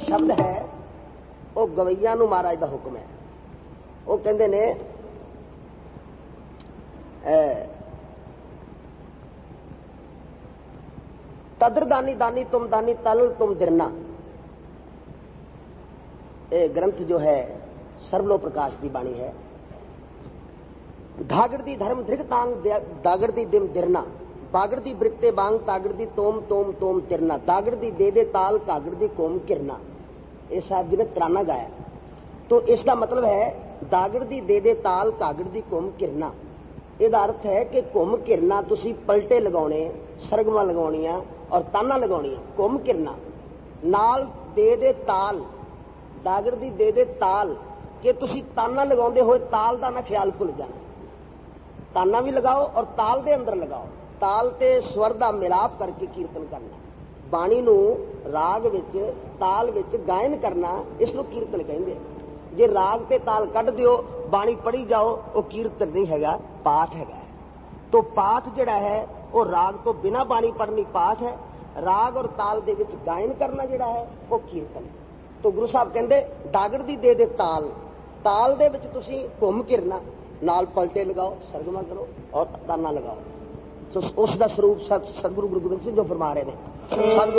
शब्द है वो गवैया नूं महाराज दा हुक्म है। वो कहंदे ने तदर दानी दानी तुम दानी तल तुम दिरना। ये ग्रंथ जो है सरलो प्रकाश की बाणी है। धागड़ दी धर्म धृग तांग दागड़ दी दिम दिरना, बागड़ दी बृत्ते बांग तागड़ दी तोम तोम तोम तिरना, दागड़ दी दे दे ताल कागड़ दी कोम किरना। ये साहब जी ने तराना गाया। तो इसका मतलब है दागड़ दी दे दे ताल कागड़ दी कोम किरना। ਇਹਦਾ अर्थ है कि घुम घिरना तुसी पलटे लगाने, सरगमा लगाउणियां और ताना लगाउणियां, घुम घिरना नाल दे दे ताल, दागड़ दी दे दे ताल कि तुसी ताना लगाउंदे होए ताल दा ना ख्याल भुल जाना। ताना भी लगाओ और ताल दे अंदर लगाओ, ताल ते स्वर दा मिलाप करके कीर्तन करना। बाणी नूं राग विच ताल विच गायन करना, इसनूं कीर्तन कहिंदे। जे राग ते ताल कढ दिओ, बाणी पढ़ी जाओ, वो कीर्तन नहीं हैगा, पाठ हैगा। तो पाठ जिहड़ा है वो राग तो बिना बाणी पढ़नी पाठ है, राग और ताल दे विच गायन करना जिहड़ा है वो कीर्तन है। तो गुरु साहब कहंदे दागड़ दी दे दे ताल, ताल दे विच तुसीं घुम घिरना, नाल पलटे लगाओ, सरगमा करो और ताना लगाओ। तो उसका स्वरूप सतगुरु गुरु गोबिंद सिंह जो फरमा रहे हैं।